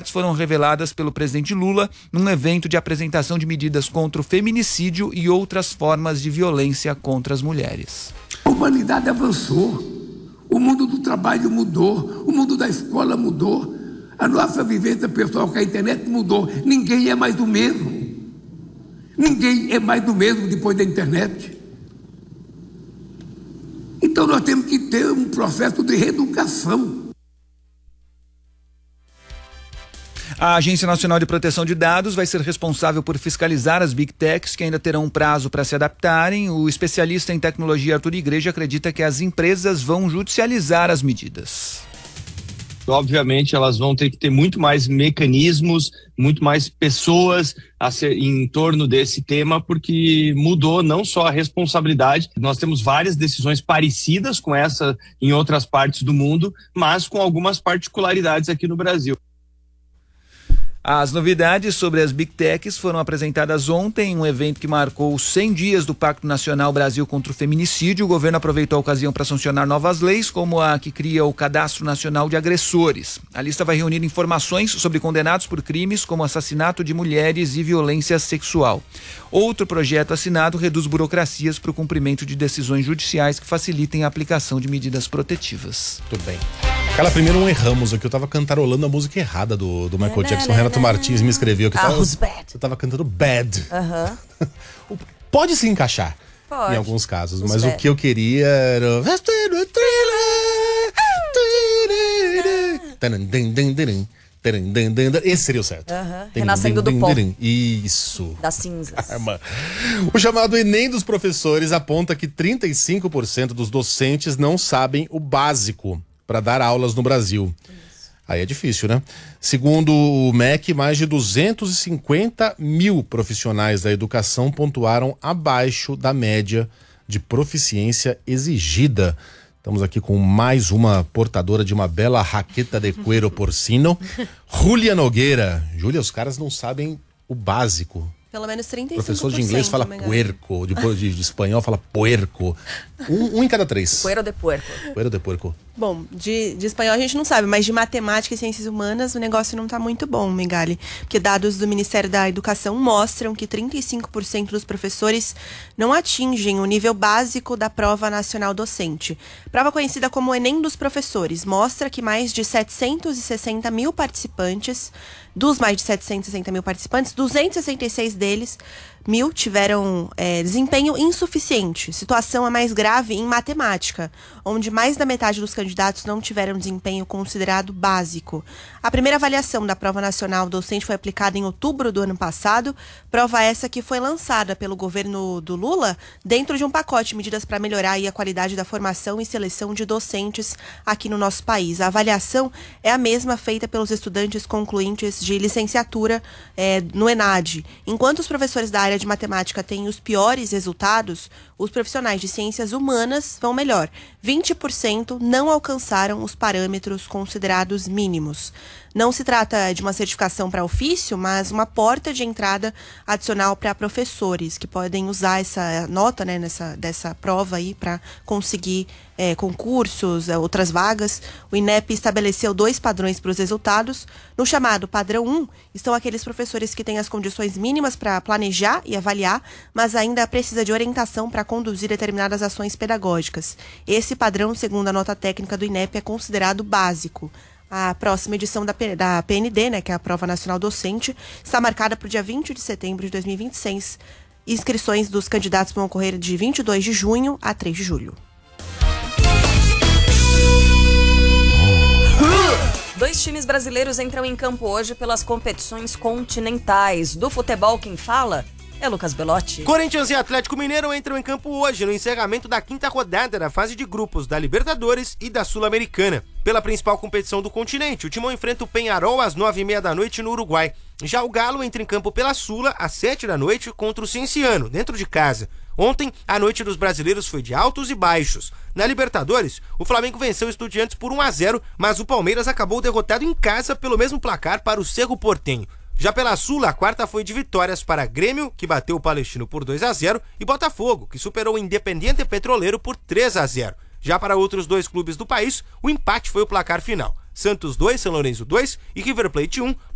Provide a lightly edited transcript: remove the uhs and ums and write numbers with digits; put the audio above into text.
mortes foram reveladas pelo presidente Lula num evento de apresentação de medidas contra o feminicídio e outras formas de violência contra as mulheres. A humanidade avançou, o mundo do trabalho mudou, o mundo da escola mudou, a nossa vivência pessoal com a internet mudou. Ninguém é mais do mesmo. Ninguém é mais do mesmo depois da internet. Então nós temos que ter um processo de reeducação. A Agência Nacional de Proteção de Dados vai ser responsável por fiscalizar as Big Techs, que ainda terão um prazo para se adaptarem. O especialista em tecnologia Arthur Igreja acredita que as empresas vão judicializar as medidas. Obviamente, elas vão ter que ter muito mais mecanismos, muito mais pessoas em torno desse tema, porque mudou não só a responsabilidade. Nós temos várias decisões parecidas com essa em outras partes do mundo, mas com algumas particularidades aqui no Brasil. As novidades sobre as Big Techs foram apresentadas ontem em um evento que marcou os 100 dias do Pacto Nacional Brasil contra o Feminicídio. O governo aproveitou a ocasião para sancionar novas leis, como a que cria o Cadastro Nacional de Agressores. A lista vai reunir informações sobre condenados por crimes como assassinato de mulheres e violência sexual. Outro projeto assinado reduz burocracias para o cumprimento de decisões judiciais que facilitem a aplicação de medidas protetivas. Tudo bem. Aquela primeiro erramos aqui, eu tava cantarolando a música errada do Michael Jackson. Renato Martins me escreveu que eu tava cantando Bad. Pode se encaixar. Pode. Em alguns casos, mas o que eu queria era... Esse seria o certo. Renascendo do pó. Isso. Das cinzas. O chamado Enem dos professores aponta que 35% dos docentes não sabem o básico para dar aulas no Brasil. Aí é difícil, né? Segundo o MEC, mais de 250 mil profissionais da educação pontuaram abaixo da média de proficiência exigida. Estamos aqui com mais uma portadora de uma bela raqueta de cuero porcino, Júlia Nogueira. Júlia, os caras não sabem o básico. Pelo menos 35%. Professor de inglês fala puerco, de espanhol fala puerco. Um em cada três. Cuero de puerco. Cuero de puerco. Bom, de espanhol a gente não sabe, mas de matemática e ciências humanas o negócio não tá muito bom, Megali. Porque dados do Ministério da Educação mostram que 35% dos professores não atingem o nível básico da Prova Nacional Docente. Prova conhecida como o Enem dos Professores mostra que mais de 760 mil participantes, dos mais de 760 mil participantes, 266 mil tiveram desempenho insuficiente. Situação a mais grave em matemática, onde mais da metade dos candidatos não tiveram desempenho considerado básico. A primeira avaliação da Prova Nacional Docente foi aplicada em outubro do ano passado, prova essa que foi lançada pelo governo do Lula dentro de um pacote de medidas para melhorar a qualidade da formação e seleção de docentes aqui no nosso país. A avaliação é a mesma feita pelos estudantes concluintes de licenciatura no ENAD. Enquanto os professores da área de matemática têm os piores resultados, os profissionais de ciências humanas vão melhor. 20% não alcançaram os parâmetros considerados mínimos. Não se trata de uma certificação para ofício, mas uma porta de entrada adicional para professores que podem usar essa nota, né, dessa prova aí para conseguir concursos, outras vagas. O INEP estabeleceu 2 padrões para os resultados. No chamado padrão 1, estão aqueles professores que têm as condições mínimas para planejar e avaliar, mas ainda precisa de orientação para conduzir determinadas ações pedagógicas. Esse padrão, segundo a nota técnica do INEP, é considerado básico. A próxima edição da PND, né, que é a Prova Nacional Docente, está marcada para o dia 20 de setembro de 2026. Inscrições dos candidatos vão ocorrer de 22 de junho a 3 de julho. 2 times brasileiros entram em campo hoje pelas competições continentais. Do futebol, quem fala é Lucas Belotti. Corinthians e Atlético Mineiro entram em campo hoje no encerramento da 5ª rodada da fase de grupos da Libertadores e da Sul-Americana. Pela principal competição do continente, o Timão enfrenta o Peñarol às 9h30 da noite no Uruguai. Já o Galo entra em campo pela Sula às 7 da noite contra o Cienciano, dentro de casa. Ontem, a noite dos brasileiros foi de altos e baixos. Na Libertadores, o Flamengo venceu o Estudiantes por 1-0, mas o Palmeiras acabou derrotado em casa pelo mesmo placar para o Cerro Porteño. Já pela Sula, a quarta foi de vitórias para Grêmio, que bateu o Palestino por 2-0, e Botafogo, que superou o Independiente Petroleiro por 3-0. Já para outros 2 clubes do país, o empate foi o placar final. Santos 2, São Lourenço 2 e River Plate 1,